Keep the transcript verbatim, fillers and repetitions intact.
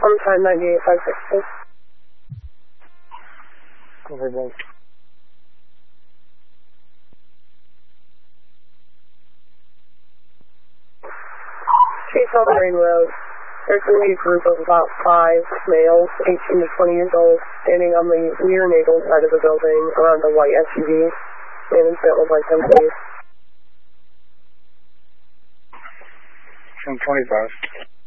Confirm time ninety-eight five sixty. Confirm. Chase on Marine Road. There's going to be a group of about five males, eighteen to twenty years old, standing on the rear naval side of the building around a white S U V. Management would like them, please. From twenty-five.